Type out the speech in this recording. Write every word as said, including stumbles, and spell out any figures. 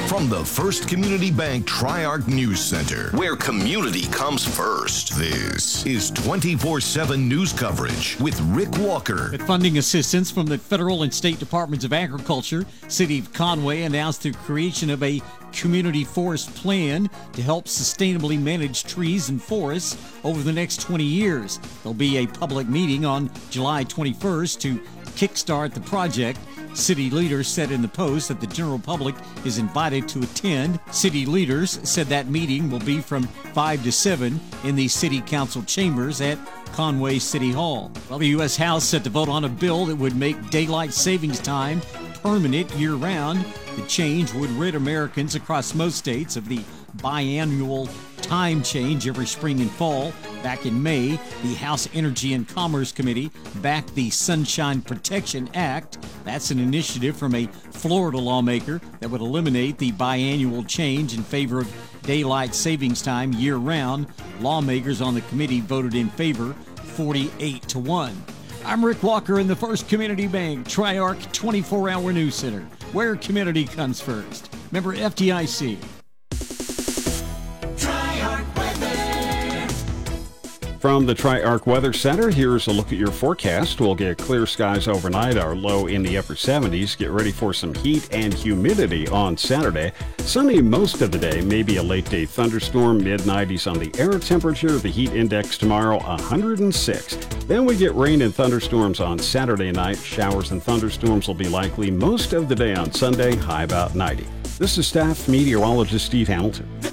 From the First Community Bank Tri-Arc News Center, where community comes first, this is twenty-four seven news coverage with Rick Walker. With funding assistance from the federal and state departments of agriculture, City of Conway announced the creation of a community forest plan to help sustainably manage trees and forests over the next twenty years. There'll be a public meeting on July twenty-first to kickstart the project. City leaders said in the Post that the general public is invited to attend. City leaders said that meeting will be from five to seven in the City Council chambers at Conway City Hall. Well, the U S House set to vote on a bill that would make daylight savings time permanent year-round. The change would rid Americans across most states of the biannual time change every spring and fall. Back in May, the House Energy and Commerce Committee backed the Sunshine Protection Act. That's an initiative from a Florida lawmaker that would eliminate the biannual change in favor of daylight savings time year-round. Lawmakers on the committee voted in favor, forty-eight to one. I'm Rick Walker in the First Community Bank Tri-Arc twenty-four hour News Center, where community comes first. Member F D I C. From the Tri-Arc Weather Center, here's a look at your forecast. We'll get clear skies overnight, our low in the upper seventies. Get ready for some heat and humidity on Saturday. Sunny most of the day, maybe a late-day thunderstorm, mid nineties on the air temperature. The heat index tomorrow, one hundred six. Then we get rain and thunderstorms on Saturday night. Showers and thunderstorms will be likely most of the day on Sunday, high about ninety. This is staff meteorologist Steve Hamilton.